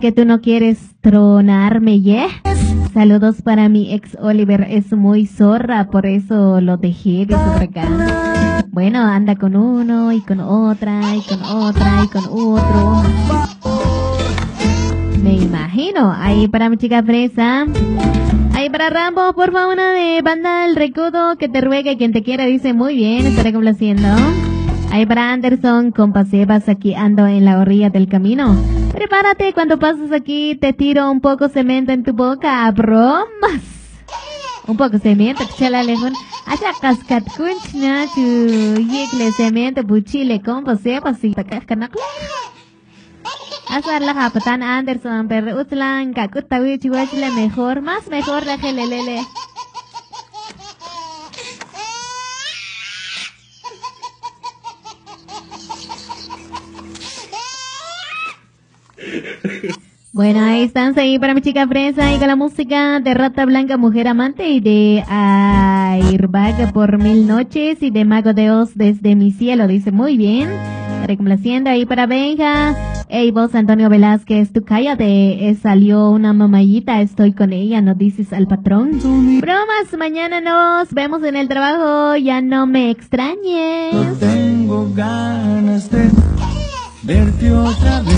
que tú no quieres tronarme, ¿yeah? Saludos para mi ex Oliver, es muy zorra, por eso lo dejé de su recado. Bueno, anda con uno y con otra y con otra y con otro. Me imagino. Ahí para mi chica fresa. Ahí para Rambo, por favor, una de Banda El Recodo, que te ruegue quien te quiera, dice muy bien, estaré complaciendo. Ahí para Anderson, compa Sebas, aquí ando en la orilla del camino. Prepárate, cuando pases aquí te tiro un poco cemento en tu boca, bromas. Un poco cemento, chala lejos. Allá cascat kunchna, tu yekle cemento, buchile, compa Sebas, y takaskanakle. Asar la japatan Anderson, pero utlan, kakutawi, chihuachile, mejor, más mejor, la gelelele. Bueno, ahí están, ahí para mi chica fresa y con la música de Rata Blanca, Mujer Amante y de Airbag por 1000 noches y de Mago de Oz desde mi cielo, dice muy bien. Estaré complaciendo ahí para Benja. Ey, vos Antonio Velázquez, tú cállate, salió una mamayita, estoy con ella, no dices al patrón. Bromas, mañana nos vemos en el trabajo, ya no me extrañes. No tengo ganas de verte otra vez.